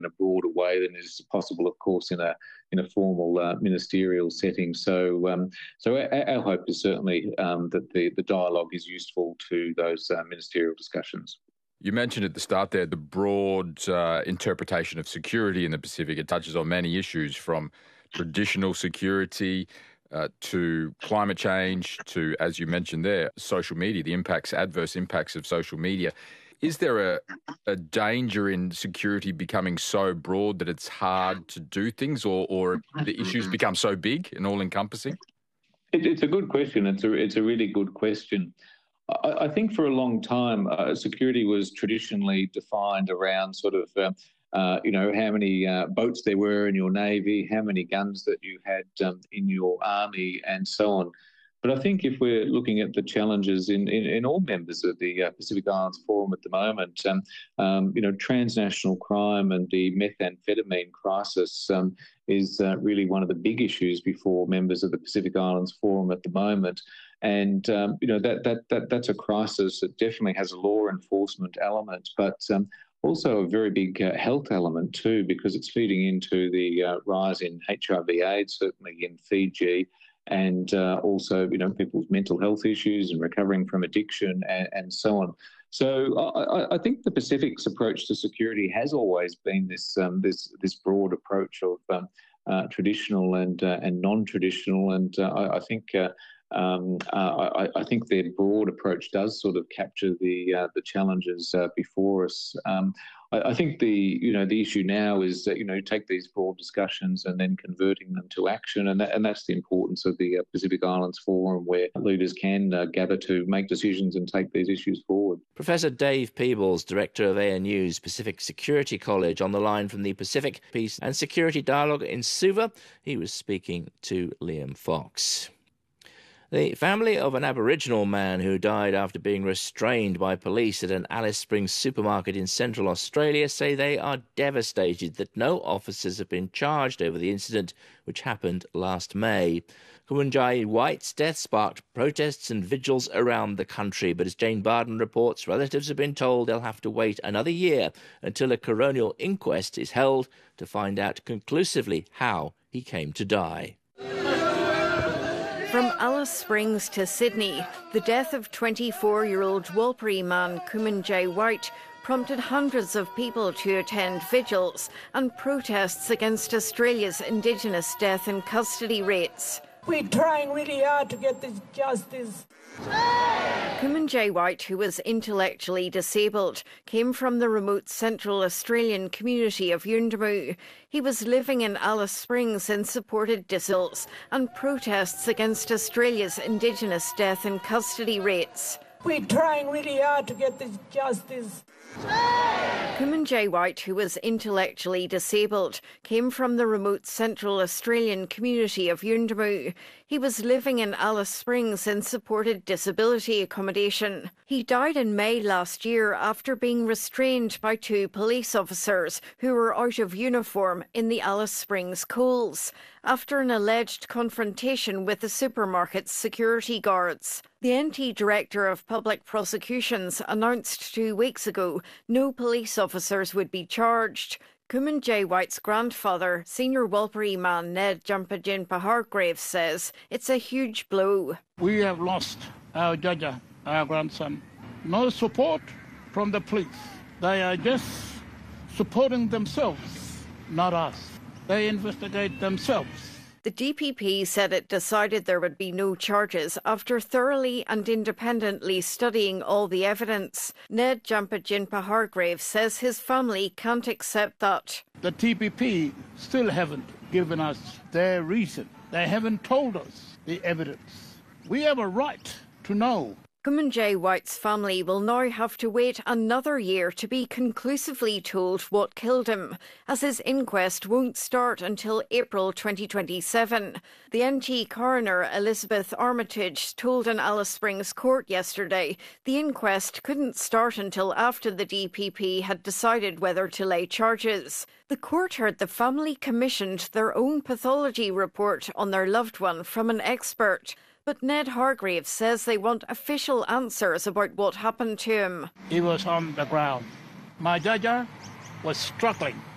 in a broader way than is possible, of course, in a formal ministerial setting. So our hope is certainly that the dialogue is useful to those ministerial discussions. You mentioned at the start there the broad interpretation of security in the Pacific. It touches on many issues, from traditional security to climate change to, as you mentioned there, social media, the adverse impacts of social media. Is there a danger in security becoming so broad that it's hard to do things, or the issues become so big and all-encompassing? It's a good question. It's a really good question. I think for a long time, security was traditionally defined around sort of, how many boats there were in your Navy, how many guns that you had in your Army, and so on. But I think if we're looking at the challenges in all members of the Pacific Islands Forum at the moment, transnational crime and the methamphetamine crisis is really one of the big issues before members of the Pacific Islands Forum at the moment. And, that's a crisis that definitely has a law enforcement element, but also a very big health element too, because it's feeding into the rise in HIV/AIDS, certainly in Fiji, and also, people's mental health issues and recovering from addiction and so on. So I think the Pacific's approach to security has always been this broad approach of traditional and non-traditional, and I think their broad approach does sort of capture the challenges before us. I think the issue now is that take these broad discussions and then converting them to action, and that's the importance of the Pacific Islands Forum, where leaders can gather to make decisions and take these issues forward. Professor Dave Peebles, Director of ANU's Pacific Security College, on the line from the Pacific Peace and Security Dialogue in Suva. He was speaking to Liam Fox. The family of an Aboriginal man who died after being restrained by police at an Alice Springs supermarket in Central Australia say they are devastated that no officers have been charged over the incident, which happened last May. Kumanjayi White's death sparked protests and vigils around the country, but as Jane Barden reports, relatives have been told they'll have to wait another year until a coronial inquest is held to find out conclusively how he came to die. From Alice Springs to Sydney, the death of 24-year-old Warlpiri man Kumanjayi White prompted hundreds of people to attend vigils and protests against Australia's Indigenous death and custody rates. We're trying really hard to get this justice. Kumanjayi White, who was intellectually disabled, came from the remote Central Australian community of Yuendumu. He was living in Alice Springs and supported dissidents and protests against Australia's Indigenous death and custody rates. We're trying really hard to get this justice. Kumanjayi White, who was intellectually disabled, came from the remote Central Australian community of Yuendumu. He was living in Alice Springs and supported disability accommodation. He died in May last year after being restrained by 2 police officers who were out of uniform in the Alice Springs Coles after an alleged confrontation with the supermarket's security guards. The NT Director of Public Prosecutions announced 2 weeks ago no police officers would be charged. Kumanjayi White's grandfather, senior Warlpiri man Ned Jumpajinpa Hargraves, says it's a huge blow. We have lost our Jaja, our grandson. No support from the police. They are just supporting themselves, not us. They investigate themselves. The DPP said it decided there would be no charges after thoroughly and independently studying all the evidence. Ned Jumpajinpa Hargraves says his family can't accept that. The DPP still haven't given us their reason. They haven't told us the evidence. We have a right to know. Kumanjayi White's family will now have to wait another year to be conclusively told what killed him, as his inquest won't start until April 2027. The NT coroner, Elizabeth Armitage, told an Alice Springs court yesterday the inquest couldn't start until after the DPP had decided whether to lay charges. The court heard the family commissioned their own pathology report on their loved one from an expert. But Ned Hargraves says they want official answers about what happened to him. He was on the ground. My Jaja was struggling